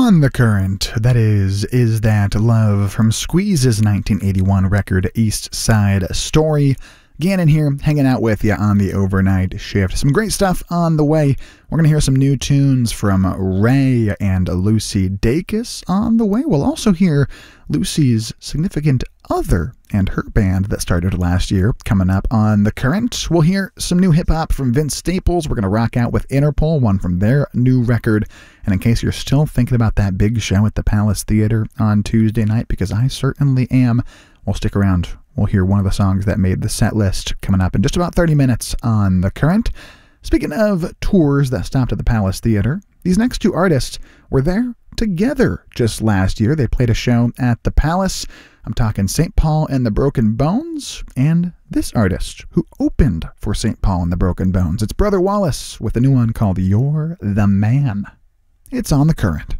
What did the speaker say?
On the Current, that is That Love from Squeeze's 1981 record East Side Story. Gannon here, hanging out with you on the overnight shift. Some great stuff on the way. We're going to hear some new tunes from Ray and Lucy Dacus on the way. We'll also hear Lucy's significant other and her band that started last year coming up on The Current. We'll hear some new hip-hop from Vince Staples. We're going to rock out with Interpol, one from their new record. And in case you're still thinking about that big show at the Palace Theater on Tuesday night, because I certainly am, well, stick around. We'll hear one of the songs that made the set list coming up in just about 30 minutes on The Current. Speaking of tours that stopped at the Palace Theater, these next two artists were there together just last year. They played a show at the Palace. I'm talking St. Paul and the Broken Bones, and this artist who opened for St. Paul and the Broken Bones. It's Brother Wallace with a new one called You're the Man. It's on The Current.